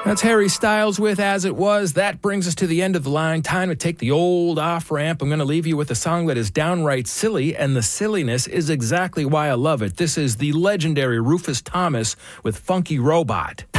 That's Harry Styles with As It Was. That brings us to the end of the line. Time to take the old off-ramp. I'm going to leave you with a song that is downright silly, and the silliness is exactly why I love it. This is the legendary Rufus Thomas with Funky Robot.